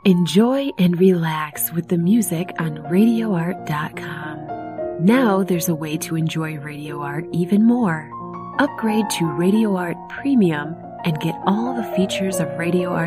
Enjoy and relax with the music on RadioArt.com. Now there's a way to enjoy Radio Art even more. Upgrade to Radio Art Premium and get all the features of Radio Art